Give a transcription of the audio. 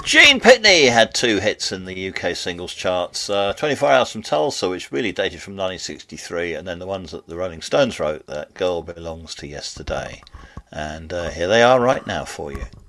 Gene Pitney had 2 hits in the UK singles charts. 24 Hours from Tulsa, which really dated from 1963, and then the ones that the Rolling Stones wrote, That Girl Belongs to Yesterday. And here they are right now for you.